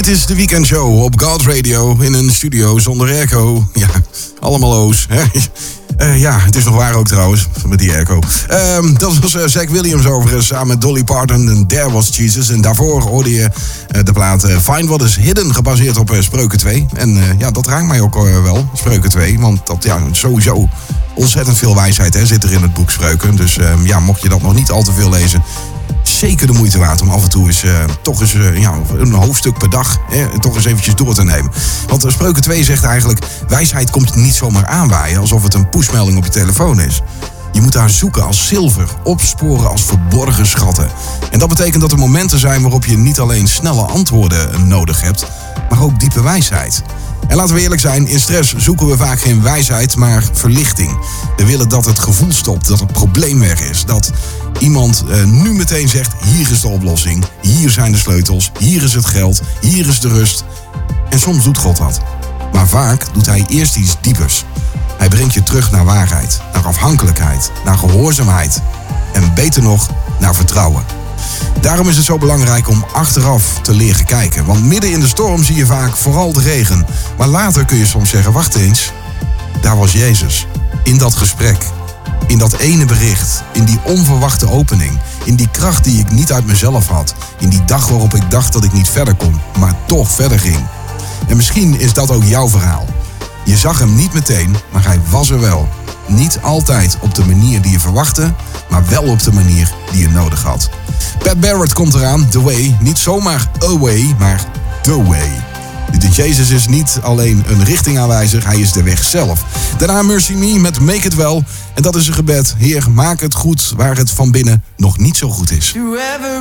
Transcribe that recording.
Dit is de weekendshow op God Radio in een studio zonder airco. Ja, allemaal loos. Ja, het is nog waar ook trouwens, met die airco. Dat was Zach Williams overigens, samen met Dolly Parton en There Was Jesus. En daarvoor hoorde je de plaat Find What Is Hidden, gebaseerd op Spreuken 2. En ja, dat raakt mij ook wel, Spreuken 2. Want dat, ja, sowieso ontzettend veel wijsheid zit er in het boek Spreuken. Dus ja, mocht je dat nog niet al te veel lezen, zeker de moeite waard om af en toe eens toch eens een hoofdstuk per dag toch eens eventjes door te nemen. Want Spreuken 2 zegt eigenlijk, wijsheid komt niet zomaar aanwaaien alsof het een pushmelding op je telefoon is. Je moet haar zoeken als zilver, opsporen als verborgen schatten. En dat betekent dat er momenten zijn waarop je niet alleen snelle antwoorden nodig hebt, maar ook diepe wijsheid. En laten we eerlijk zijn, in stress zoeken we vaak geen wijsheid, maar verlichting. We willen dat het gevoel stopt, dat het probleem weg is. Dat iemand nu meteen zegt, hier is de oplossing, hier zijn de sleutels, hier is het geld, hier is de rust. En soms doet God dat. Maar vaak doet hij eerst iets diepers. Hij brengt je terug naar waarheid, naar afhankelijkheid, naar gehoorzaamheid. En beter nog, naar vertrouwen. Daarom is het zo belangrijk om achteraf te leren kijken. Want midden in de storm zie je vaak vooral de regen. Maar later kun je soms zeggen, wacht eens, daar was Jezus. In dat gesprek, in dat ene bericht, in die onverwachte opening. In die kracht die ik niet uit mezelf had. In die dag waarop ik dacht dat ik niet verder kon, maar toch verder ging. En misschien is dat ook jouw verhaal. Je zag hem niet meteen, maar hij was er wel. Niet altijd op de manier die je verwachtte, maar wel op de manier die je nodig had. Pat Barrett komt eraan, The Way. Niet zomaar a way, maar the way. Jezus is niet alleen een richtingaanwijzer, hij is de weg zelf. Daarna Mercy Me met Make It Well. En dat is een gebed. Heer, maak het goed waar het van binnen nog niet zo goed is.